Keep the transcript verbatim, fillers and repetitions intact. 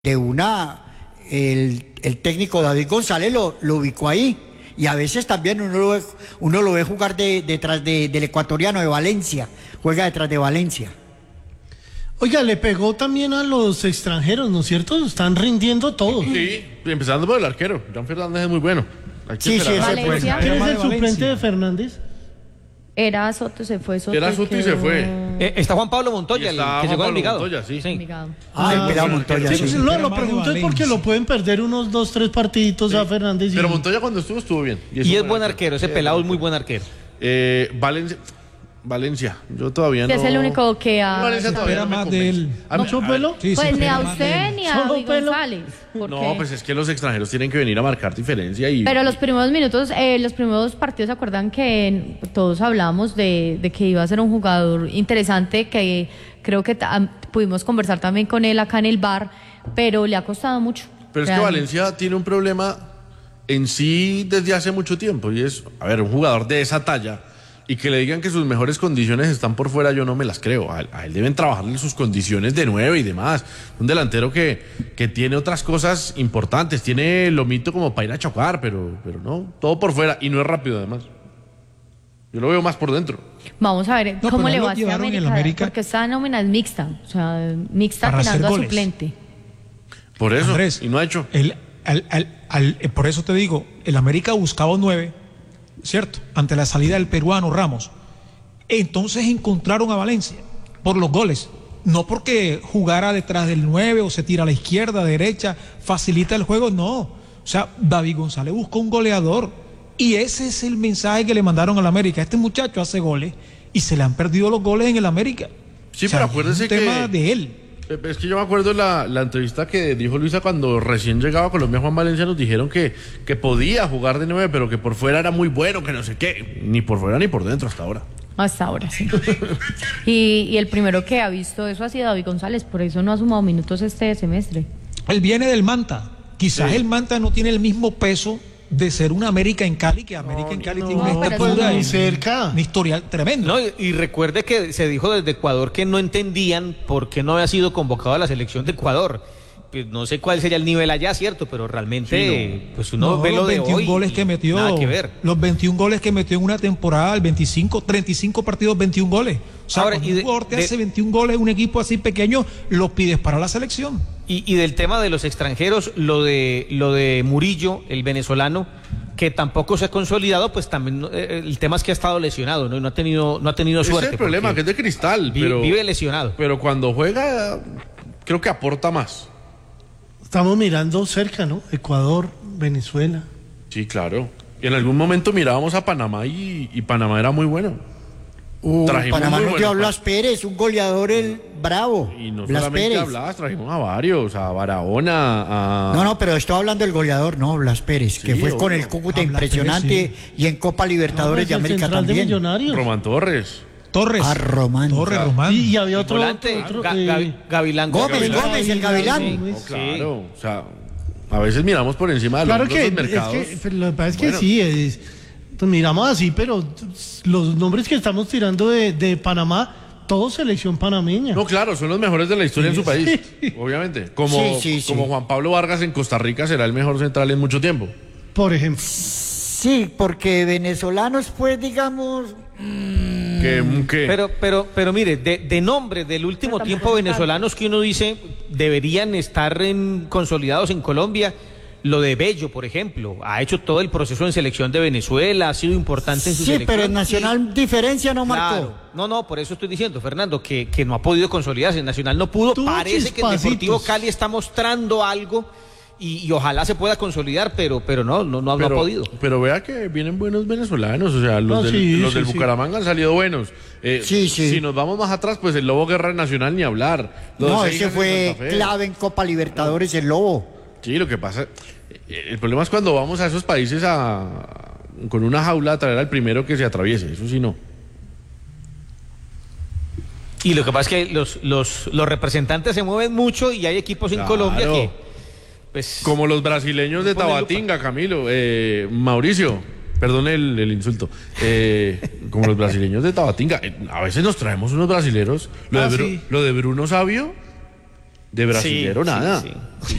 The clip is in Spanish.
de una, el, el técnico David González lo, lo ubicó ahí. Y a veces también uno lo ve, uno lo ve jugar de, detrás de, del ecuatoriano de Valencia, juega detrás de Valencia. Oiga, le pegó también a los extranjeros, ¿no es cierto? Están rindiendo todos. Sí, empezando por el arquero. Jan Fernández es muy bueno. Sí, sí, ese pues. ¿Quién es el suplente de Fernández? Era Soto, se fue Soto. Era Soto y se fue. Eh, está Juan Pablo Montoya, el que llegó al Envigado. Montoya, sí. Sí. Ah, el pelado Montoya, sí. sí. No, lo pregunto es porque lo pueden perder unos dos, tres partiditos sí. a Fernández. Y... Pero Montoya cuando estuvo, estuvo bien. Y es, y es buen arquero, ese pelado es muy buen arquero. Eh, Valencia... Valencia, yo todavía no... Es el único que ha... Valencia todavía no me más de él. ¿Mucho pelo? Sí, pues ni a usted ni a David González. No, pues es que los extranjeros tienen que venir a marcar diferencia y... Pero los primeros minutos, eh, los primeros partidos, ¿se acuerdan que todos hablábamos de, de que iba a ser un jugador interesante, que creo que pudimos conversar también con él acá en el bar, pero le ha costado mucho? Pero es realmente. Que Valencia tiene un problema en sí desde hace mucho tiempo, y es, a ver, un jugador de esa talla... Y que le digan que sus mejores condiciones están por fuera, yo no me las creo. A él, a él deben trabajarle sus condiciones de nueve y demás. Un delantero que, que tiene otras cosas importantes, tiene lomito como para ir a chocar, pero, pero no, todo por fuera y no es rápido además. Yo lo veo más por dentro. Vamos a ver no, cómo le no va a hacer América, América, porque esta nómina es mixta, o sea, mixta tirando a suplente. Por eso, Andrés, y no ha hecho. El, al, al, al, por eso te digo, el América buscaba un nueve. ¿Cierto? Ante la salida del peruano Ramos. Entonces encontraron a Valencia por los goles. No porque jugara detrás del nueve o se tira a la izquierda, derecha, facilita el juego, no. O sea, David González buscó un goleador. Y ese es el mensaje que le mandaron al América. Este muchacho hace goles y se le han perdido los goles en el América. Sí, o sea, pero acuérdese que... es un tema que... de él. Es que yo me acuerdo la, la entrevista que dijo Luisa cuando recién llegaba a Colombia. Juan Valencia nos dijeron que, que podía jugar de nueve, pero que por fuera era muy bueno, que no sé qué. Ni por fuera ni por dentro hasta ahora. Hasta ahora, sí. y, y el primero que ha visto eso ha sido David González, por eso no ha sumado minutos este semestre. Él viene del Manta. Quizás sí. El Manta no tiene el mismo peso de ser una América en Cali, que América no, en Cali no, tiene una estatura muy cerca, un historial tremendo. No, y, y recuerde que se dijo desde Ecuador que no entendían por qué no había sido convocado a la selección de Ecuador. Pues no sé cuál sería el nivel allá, cierto, pero realmente sí, no. Pues uno no, ve lo de hoy goles que metió, nada que ver. Los veintiún goles que metió en una temporada, el veinticinco, treinta y cinco partidos, veintiún goles. O sea, Ahora, cuando un jugador te hace veintiún goles, un equipo así pequeño, lo pides para la selección. Y, y del tema de los extranjeros, lo de lo de Murillo, el venezolano, que tampoco se ha consolidado, pues también eh, el tema es que ha estado lesionado, ¿no? Y no ha tenido, no ha tenido suerte. Ese es el problema, que es de cristal, vive, pero vive lesionado. Pero cuando juega, creo que aporta más. Estamos mirando cerca, ¿no? Ecuador, Venezuela. Sí, claro. Y en algún momento mirábamos a Panamá y, y Panamá era muy bueno. Uh, Panamá no dio a Blas Pérez, un goleador el bravo. Y no Blas solamente Pérez. a Blas, trajimos a varios, a Barahona, a... No, no, pero estoy hablando del goleador, no, Blas Pérez, sí, que fue obvio. Con el Cúcuta impresionante Pérez, sí. Y en Copa Libertadores no, de América también. De Román Torres. Torres. Ah, Román. Torres, Román. Y, y había otro, volante, otro, Ga, eh, Gavi, Gavilán Gómez, Gavilán. Gómez, el Gavilán. Sí, no, claro, o sea, a veces miramos por encima de claro los, que, los mercados. Es que, lo que pasa es que bueno. sí, es, pues miramos así, pero los nombres que estamos tirando de, de Panamá, todo selección panameña. No, claro, son los mejores de la historia sí, en su país, sí. Obviamente. Como, sí, sí, como sí. Juan Pablo Vargas en Costa Rica será el mejor central en mucho tiempo. Por ejemplo. Sí, porque venezolanos, pues, digamos... Mmm... ¿Qué, qué? Pero, pero, pero mire, de, de nombre del último tiempo venezolanos que uno dice deberían estar en, consolidados en Colombia, lo de Bello, por ejemplo, ha hecho todo el proceso en selección de Venezuela, ha sido importante en su sí, selección. Sí, pero en Nacional y... diferencia no marcó. Claro. No, no, por eso estoy diciendo, Fernando, que, que no ha podido consolidarse. En Nacional no pudo. Tuvo Parece chispacitos. Que el Deportivo Cali está mostrando algo y, y ojalá se pueda consolidar, pero, pero no, no, no, pero, no ha podido. Pero vea que vienen buenos venezolanos, o sea, los no, del, sí, los sí, del sí. Bucaramanga han salido buenos. Eh, sí, sí. Si nos vamos más atrás, pues el Lobo Guerra Nacional ni hablar. Los no, ese fue clave en Copa Libertadores, el Lobo. Sí, lo que pasa, el problema es cuando vamos a esos países a, con una jaula a traer al primero que se atraviese, eso sí no. Y lo que pasa es que los, los, los representantes se mueven mucho y hay equipos en claro. Colombia que... Pues, como los brasileños de Tabatinga, Camilo, eh, Mauricio, perdón el, el insulto, eh, como los brasileños de Tabatinga, eh, a veces nos traemos unos brasileros, lo, ah, de, Bru, sí. lo de Bruno Sabio, De brasilero Sí, nada. sí,